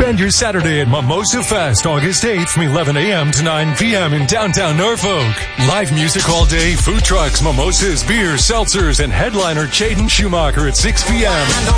Spend your Saturday at Mimosa Fest, August 8th from 11 a.m. to 9 p.m. in downtown Norfolk. Live music all day, food trucks, mimosas, beers, seltzers, and headliner Jaden Schumacher at 6 p.m.